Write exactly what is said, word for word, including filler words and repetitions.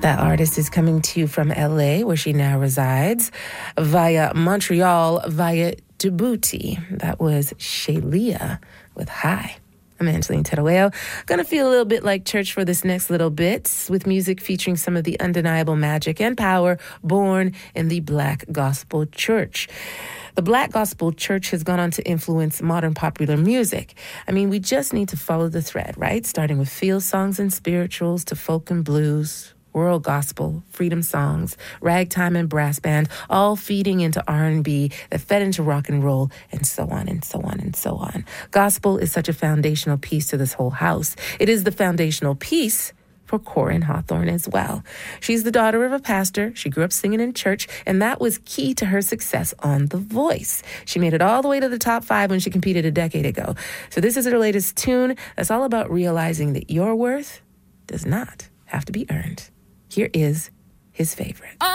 That artist is coming to you from L A, where she now resides, via Montreal, via Djibouti. That was Shalia with Hi. I'm Angeline Terueo. Gonna feel a little bit like church for this next little bit, with music featuring some of the undeniable magic and power born in the Black Gospel Church. The Black Gospel Church has gone on to influence modern popular music. I mean, we just need to follow the thread, right? Starting with field songs and spirituals to folk and blues, world gospel, freedom songs, ragtime and brass band, all feeding into R and B that fed into rock and roll, and so on and so on and so on. Gospel is such a foundational piece to this whole house. It is the foundational piece for Corinne Hawthorne as well. She's the daughter of a pastor. She grew up singing in church, and that was key to her success on The Voice. She made it all the way to the top five when she competed a decade ago. So this is her latest tune that's all about realizing that your worth does not have to be earned. Here is his favorite.